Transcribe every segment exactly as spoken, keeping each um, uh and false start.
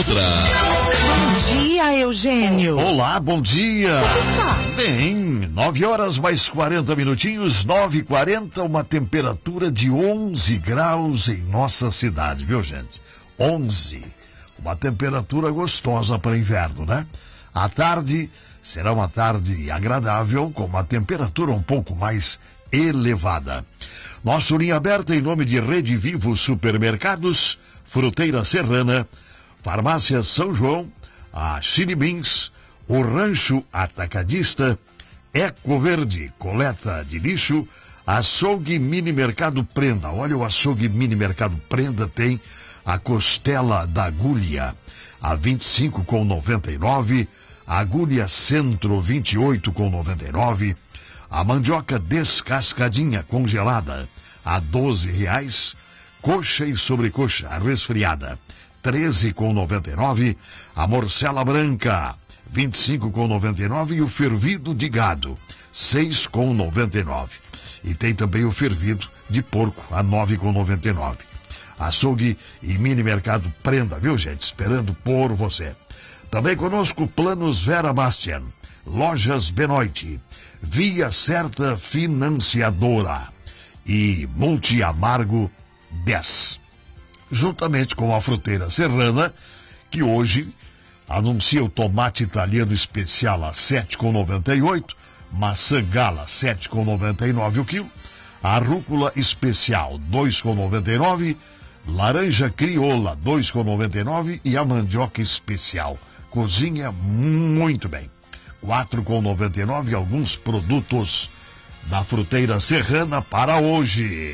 Dutra. Bom dia, Eugênio. Olá, bom dia. Como está? Bem, nove horas mais quarenta minutinhos, nove e quarenta, uma temperatura de onze graus em nossa cidade, viu, gente? onze. Uma temperatura gostosa para inverno, né? À tarde será uma tarde agradável, com uma temperatura um pouco mais elevada. Nosso linha aberta em nome de Rede Vivo Supermercados, Fruteira Serrana, Farmácia São João, a Cinebins, o Rancho Atacadista, Eco Verde, coleta de lixo, Açougue Mini Mercado Prenda. Olha, o Açougue Mini Mercado Prenda tem a costela da agulha a vinte e cinco com noventa e nove, a agulha centro vinte e oito com noventa e nove, a mandioca descascadinha congelada a doze reais, coxa e sobrecoxa resfriada treze com noventa e nove, a morcela branca vinte e cinco com noventa e nove e o fervido de gado seis com noventa e nove. E tem também o fervido de porco a nove com noventa e nove. Açougue e Mini Mercado Prenda, viu, gente? Esperando por você. Também conosco Planos Vera Bastian, Lojas Benoit, Via Certa Financiadora e Multiamargo dez. Juntamente com a Fruteira Serrana, que hoje anuncia o tomate italiano especial a sete com noventa e oito, maçã gala sete com noventa e nove o quilo, a rúcula especial dois com noventa e nove, laranja crioula dois com noventa e nove e a mandioca especial cozinha muito bem quatro com noventa e nove. Alguns produtos da Fruteira Serrana para hoje.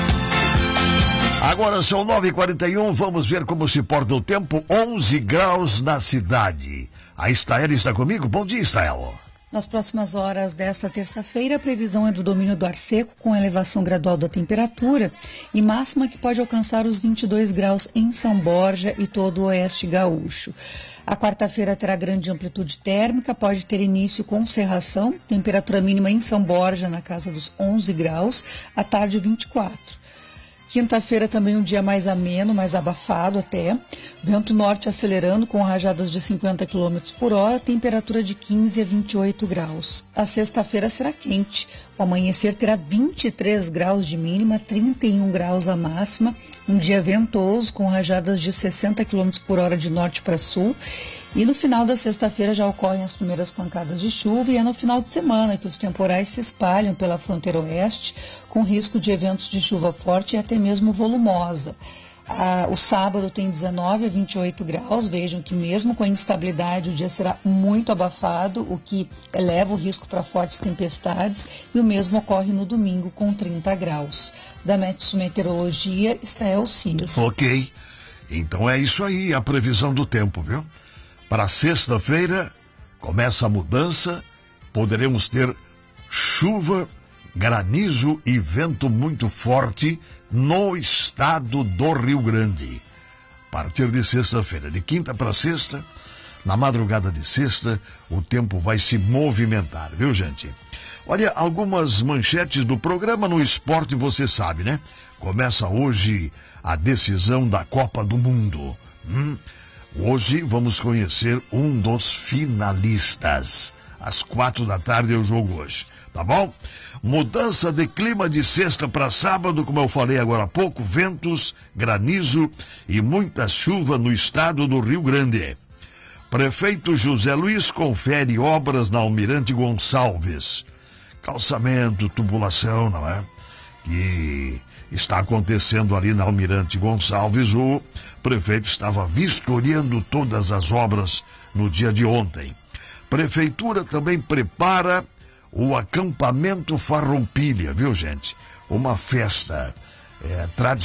Agora são nove e quarenta e um, vamos ver como se porta o tempo. Onze graus na cidade. A Estael está comigo. Bom dia, Estael. Nas próximas horas desta terça-feira, a previsão é do domínio do ar seco, com elevação gradual da temperatura e máxima que pode alcançar os vinte e dois graus em São Borja e todo o oeste gaúcho. A quarta-feira terá grande amplitude térmica, pode ter início com cerração, temperatura mínima em São Borja na casa dos onze graus, à tarde vinte e quatro. Quinta-feira também um dia mais ameno, mais abafado até. Vento norte acelerando com rajadas de cinquenta quilômetros por hora, temperatura de quinze a vinte e oito graus. A sexta-feira será quente. O amanhecer terá vinte e três graus de mínima, trinta e um graus a máxima. Um dia ventoso com rajadas de sessenta quilômetros por hora de norte para sul. E no final da sexta-feira já ocorrem as primeiras pancadas de chuva e é no final de semana que os temporais se espalham pela fronteira oeste, com risco de eventos de chuva forte e até mesmo volumosa. Ah, o sábado tem dezenove a vinte e oito graus, vejam que mesmo com a instabilidade o dia será muito abafado, o que eleva o risco para fortes tempestades, e o mesmo ocorre no domingo com trinta graus. Da Metsu Meteorologia, Estael Cias. Ok, então é isso aí, a previsão do tempo, viu? Para sexta-feira, começa a mudança, poderemos ter chuva, granizo e vento muito forte no estado do Rio Grande. A partir de sexta-feira, de quinta para sexta, na madrugada de sexta, o tempo vai se movimentar, viu, gente? Olha, algumas manchetes do programa no esporte, você sabe, né? Começa hoje a decisão da Copa do Mundo. Hum? Hoje vamos conhecer um dos finalistas. Às quatro da tarde é o jogo hoje, tá bom? Mudança de clima de sexta para sábado, como eu falei agora há pouco, ventos, granizo e muita chuva no estado do Rio Grande. Prefeito José Luiz confere obras na Almirante Gonçalves. Calçamento, tubulação, não é? Que está acontecendo ali na Almirante Gonçalves. O prefeito estava vistoriando todas as obras no dia de ontem. Prefeitura também prepara o acampamento Farroupilha, viu, gente? Uma festa é, tradicional.